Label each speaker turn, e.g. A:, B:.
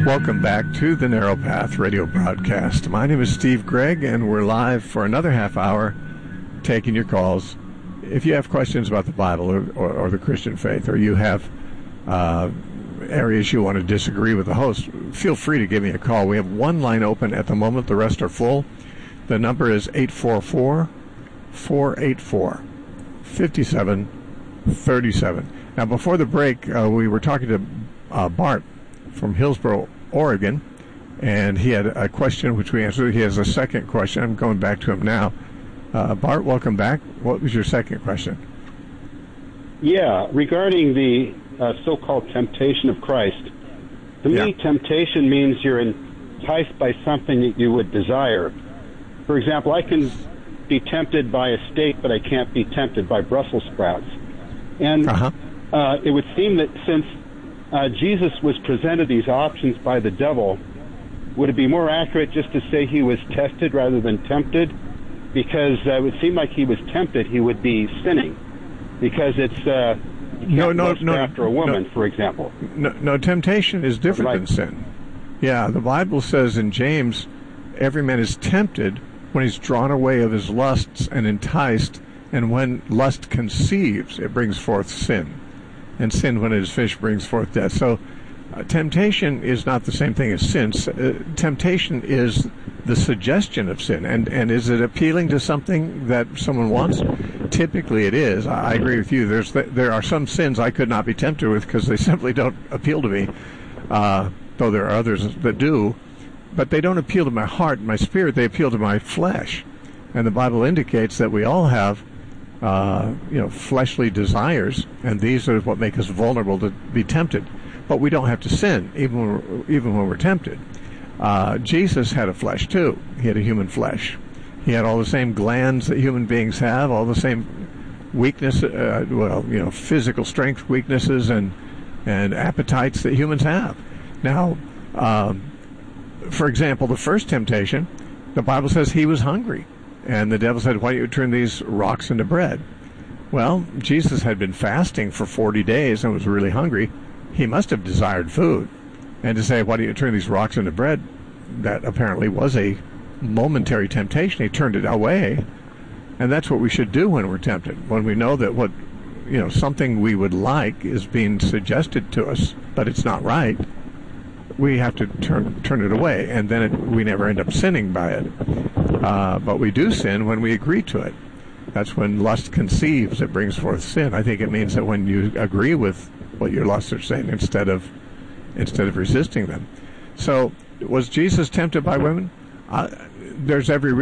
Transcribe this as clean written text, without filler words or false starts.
A: Welcome back to the Narrow Path radio broadcast. My name is Steve Gregg, and we're live for another half hour taking your calls. If you have questions about the Bible or the Christian faith, or you have areas you want to disagree with the host, feel free to give me a call. We have one line open at the moment. The rest are full. The number is 844-484-5737. Now, before the break, we were talking to Bart from Hillsboro, Oregon, and he had a question which we answered. He has a second question. I'm going back to him now. Bart, welcome back. What was your second question?
B: Yeah, regarding the so-called temptation of Christ. To me, temptation means you're enticed by something that you would desire. For example, I can be tempted by a steak, but I can't be tempted by Brussels sprouts. And it would seem that since Jesus was presented these options by the devil, would it be more accurate just to say he was tested rather than tempted? Because it would seem like he was tempted, he would be sinning. Because it's after a woman, for example.
A: No, temptation is different than sin. Yeah, the Bible says in James, every man is tempted when he's drawn away of his lusts and enticed, and when lust conceives, it brings forth sin. And sin, when it is fish, brings forth death. So temptation is not the same thing as sin. Temptation is the suggestion of sin. And is it appealing to something that someone wants? Typically it is. I agree with you. There are some sins I could not be tempted with because they simply don't appeal to me, though there are others that do. But they don't appeal to my heart and my spirit. They appeal to my flesh. And the Bible indicates that we all have fleshly desires, and these are what make us vulnerable to be tempted. But we don't have to sin, even when we're tempted. Jesus had a flesh too. He had a human flesh. He had all the same glands that human beings have, all the same weakness, physical strength weaknesses and appetites that humans have. Now, for example, the first temptation, the Bible says he was hungry. And the devil said, why don't you turn these rocks into bread? Well, Jesus had been fasting for 40 days and was really hungry. He must have desired food. And to say, why don't you turn these rocks into bread, that apparently was a momentary temptation. He turned it away. And that's what we should do when we're tempted. When we know that something we would like is being suggested to us, but it's not right, we have to turn it away. And then we never end up sinning by it. But we do sin when we agree to it. That's when lust conceives, it brings forth sin. I think it means that when you agree with what your lusts are saying instead of resisting them. So, was Jesus tempted by women? There's every